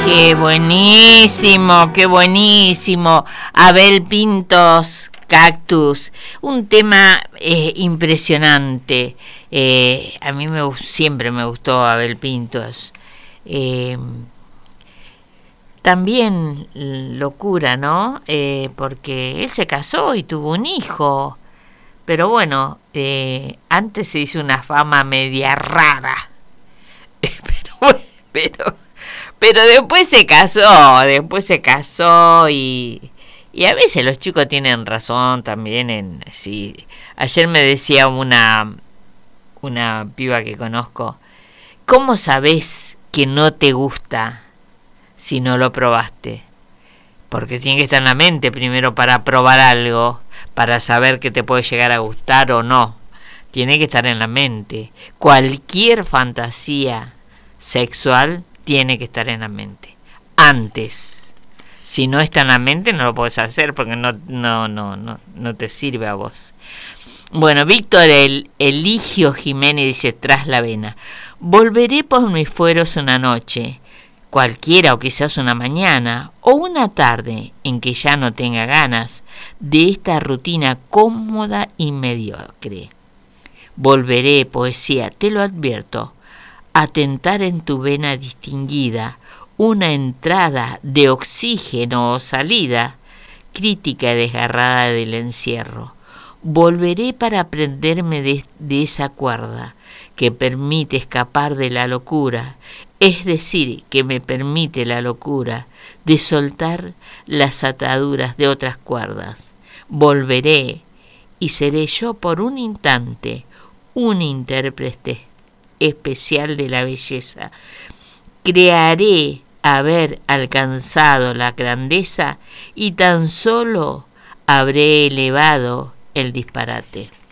Qué buenísimo, qué buenísimo. Abel Pintos, Cactus, un tema impresionante. A mí siempre me gustó Abel Pintos. También locura, ¿no? Porque él se casó y tuvo un hijo. Pero bueno, antes se hizo una fama media rara. Pero después se casó y a veces los chicos tienen razón también sí. Ayer me decía una piba que conozco, ¿cómo sabés que no te gusta si no lo probaste? Porque tiene que estar en la mente primero para probar algo, para saber que te puede llegar a gustar o no. Tiene que estar en la mente. Cualquier fantasía sexual tiene que estar en la mente antes. Si no está en la mente no lo puedes hacer porque no te sirve a vos. Bueno, Víctor Eligio Jiménez dice: tras la vena, volveré por mis fueros una noche cualquiera, o quizás una mañana o una tarde en que ya no tenga ganas de esta rutina cómoda y mediocre. Volveré, poesía, te lo advierto, a tentar en tu vena distinguida una entrada de oxígeno o salida, crítica y desgarrada del encierro. Volveré para prenderme de esa cuerda que permite escapar de la locura, es decir, que me permite la locura de soltar las ataduras de otras cuerdas. Volveré y seré yo por un instante un intérprete especial de la belleza. Crearé haber alcanzado la grandeza y tan solo habré elevado el disparate.